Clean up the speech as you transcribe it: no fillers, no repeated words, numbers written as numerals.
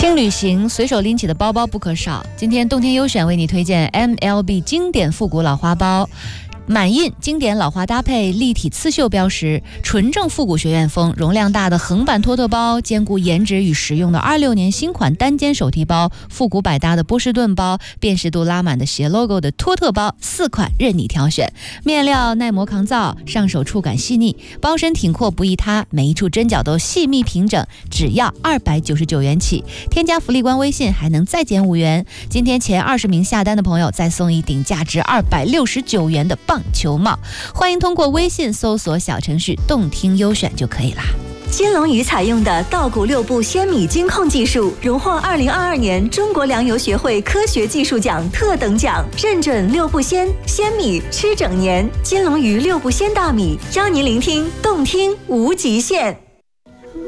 轻旅行随手拎起的包包不可少，今天洞天优选为你推荐 MLB 经典复古老花包，满印经典老花搭配立体刺绣标识，纯正复古学院风，容量大的横版托特包，兼顾颜值与实用的26年新款单肩手提包，复古百搭的波士顿包，辨识度拉满的斜 logo 的托特包，4款任你挑选。面料耐磨抗造，上手触感细腻，包身挺阔不易塌，每一处针脚都细密平整，只要299元起。添加福利官微信还能再减5元。今天前20名下单的朋友再送一顶价值269元的棒球帽。欢迎通过微信搜索小程序动听优选就可以啦。 金龙鱼采用的稻谷6步鲜米精控技术，荣获2022年中国粮油学会科学技术奖特等奖，认准6步鲜米吃整年。金龙鱼6步鲜大米，邀您聆听动听无极限。